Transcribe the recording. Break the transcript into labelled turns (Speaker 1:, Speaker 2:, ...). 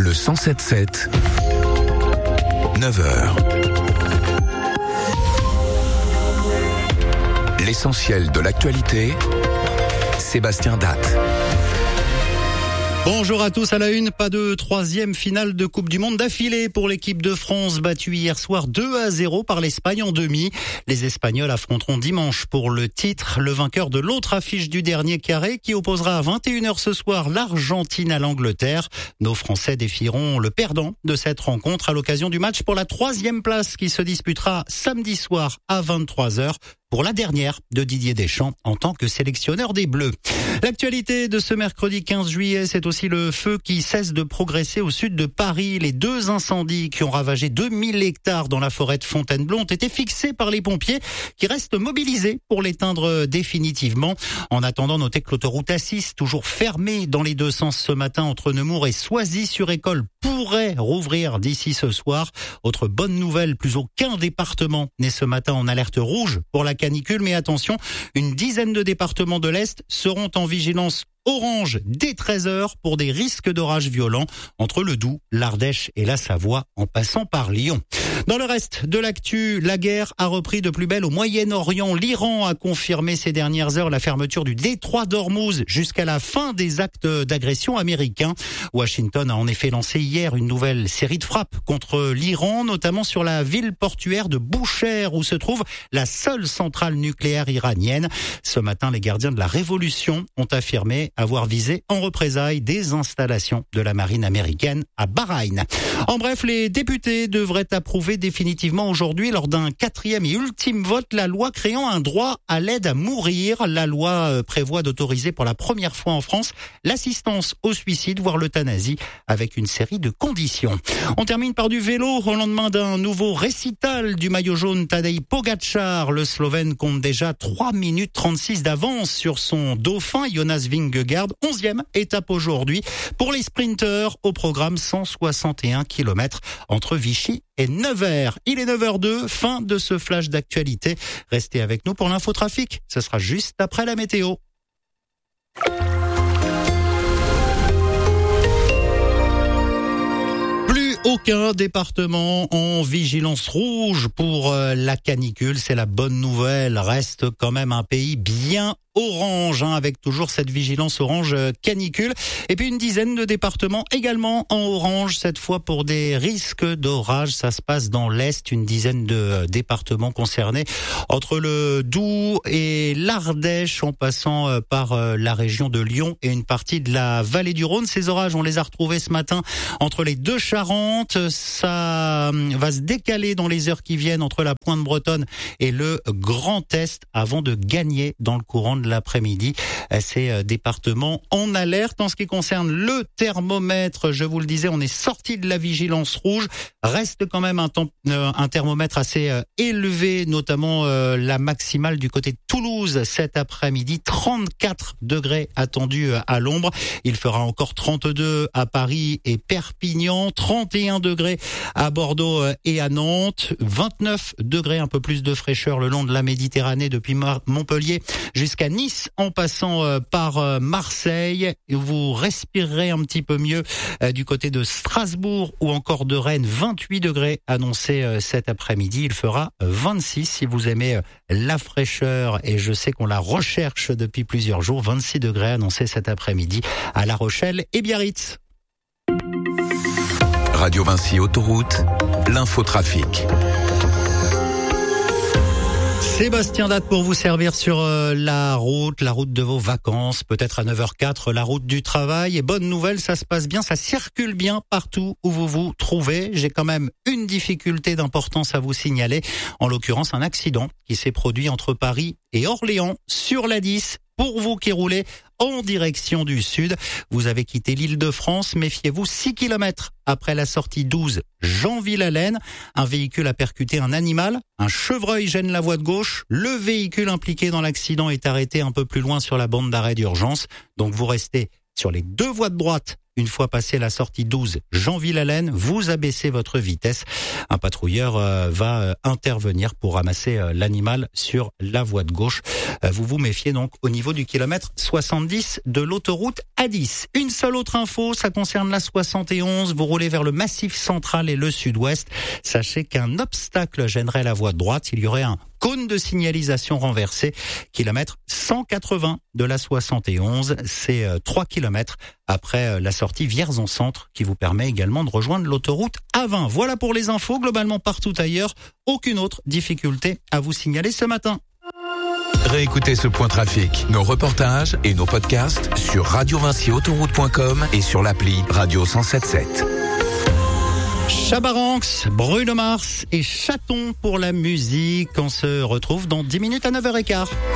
Speaker 1: Le 107.7, 9h. L'essentiel de l'actualité, Sébastien Datte.
Speaker 2: Bonjour à tous, à la une, pas de troisième finale de Coupe du Monde d'affilée pour l'équipe de France, battue hier soir 2-0 par l'Espagne en demi. Les Espagnols affronteront dimanche pour le titre le vainqueur de l'autre affiche du dernier carré qui opposera à 21h ce soir l'Argentine à l'Angleterre. Nos Français défieront le perdant de cette rencontre à l'occasion du match pour la troisième place qui se disputera samedi soir à 23h. Pour la dernière de Didier Deschamps en tant que sélectionneur des Bleus. L'actualité de ce mercredi 15 juillet, c'est aussi le feu qui cesse de progresser au sud de Paris. Les deux incendies qui ont ravagé 2000 hectares dans la forêt de Fontainebleau ont été fixés par les pompiers qui restent mobilisés pour l'éteindre définitivement. En attendant, notez que l'autoroute A6, toujours fermée dans les deux sens ce matin entre Nemours et Soisy-sur-École, pourrait rouvrir d'ici ce soir. Autre bonne nouvelle, plus aucun département n'est ce matin en alerte rouge pour la canicule, mais attention, une dizaine de départements de l'Est seront en vigilance orange dès 13h pour des risques d'orages violents entre le Doubs, l'Ardèche et la Savoie en passant par Lyon. Dans le reste de l'actu, la guerre a repris de plus belle au Moyen-Orient. L'Iran a confirmé ces dernières heures la fermeture du détroit d'Ormuz jusqu'à la fin des actes d'agression américains. Washington a en effet lancé hier une nouvelle série de frappes contre l'Iran, notamment sur la ville portuaire de Boucher où se trouve la seule centrale nucléaire iranienne. Ce matin, les gardiens de la révolution ont affirmé avoir visé en représailles des installations de la marine américaine à Bahreïn. En bref, les députés devraient approuver définitivement aujourd'hui, lors d'un quatrième et ultime vote, la loi créant un droit à l'aide à mourir. La loi prévoit d'autoriser pour la première fois en France l'assistance au suicide, voire l'euthanasie, avec une série de conditions. On termine par du vélo au lendemain d'un nouveau récital du maillot jaune Tadej Pogačar. Le Slovène compte déjà 3 minutes 36 d'avance sur son dauphin Jonas Vingegaard. 11e étape aujourd'hui pour les sprinteurs, au programme 161 km entre Vichy et Nevers. Il est 9h02, fin de ce flash d'actualité. Restez avec nous pour l'infotrafic. Ce sera juste après la météo. Aucun département en vigilance rouge pour la canicule. C'est la bonne nouvelle. Reste quand même un pays bien orange, avec toujours cette vigilance orange canicule. Et puis une dizaine de départements également en orange, cette fois pour des risques d'orage. Ça se passe dans l'Est, une dizaine de départements concernés entre le Doubs et l'Ardèche, en passant par la région de Lyon et une partie de la vallée du Rhône. Ces orages, on les a retrouvés ce matin entre les deux Charentes. Ça va se décaler dans les heures qui viennent entre la Pointe bretonne et le Grand Est avant de gagner dans le courant de l'après-midi. Ces départements en alerte. En ce qui concerne le thermomètre, je vous le disais, on est sorti de la vigilance rouge. Reste quand même un thermomètre assez élevé, notamment la maximale du côté de Toulouse cet après-midi. 34 degrés attendus à l'ombre. Il fera encore 32 à Paris et Perpignan, 31 degrés à Bordeaux et à Nantes, 29 degrés, un peu plus de fraîcheur le long de la Méditerranée depuis Montpellier jusqu'à Nice en passant par Marseille. Vous respirerez un petit peu mieux du côté de Strasbourg ou encore de Rennes. 28 degrés annoncés cet après-midi. Il fera 26 si vous aimez la fraîcheur, et je sais qu'on la recherche depuis plusieurs jours. 26 degrés annoncés cet après-midi à La Rochelle et Biarritz.
Speaker 1: Radio Vinci Autoroute, l'infotrafic.
Speaker 2: Sébastien Datte pour vous servir sur la route de vos vacances, peut-être à 9h04, la route du travail. Et bonne nouvelle, ça se passe bien, ça circule bien partout où vous vous trouvez. J'ai quand même une difficulté d'importance à vous signaler, en l'occurrence un accident qui s'est produit entre Paris et Orléans sur la 10. Pour vous qui roulez en direction du sud, vous avez quitté l'Île-de-France, méfiez-vous, 6 km après la sortie 12 Jean-Villalaine. Un véhicule a percuté un animal, un chevreuil gêne la voie de gauche. Le véhicule impliqué dans l'accident est arrêté un peu plus loin sur la bande d'arrêt d'urgence. Donc vous restez sur les deux voies de droite Une fois passé la sortie 12 Jean-Villalaine, vous abaissez votre vitesse. Un patrouilleur va intervenir pour ramasser l'animal sur la voie de gauche. Vous vous méfiez donc au niveau du kilomètre 70 de l'autoroute A10. Une seule autre info, ça concerne la 71. Vous roulez vers le Massif central et le sud-ouest. Sachez qu'un obstacle gênerait la voie de droite. Il y aurait un cône de signalisation renversé, kilomètre 180 de la 71. C'est 3 kilomètres après la sortie Vierzon-Centre qui vous permet également de rejoindre l'autoroute A20. Voilà pour les infos. Globalement partout ailleurs, aucune autre difficulté à vous signaler ce matin.
Speaker 1: Réécoutez ce point trafic, nos reportages et nos podcasts sur radiovinciautoroute.com et sur l'appli Radio 107.7.
Speaker 2: Chabaranx, Bruno Mars et Chaton pour la musique. On se retrouve dans 10 minutes à 9h15.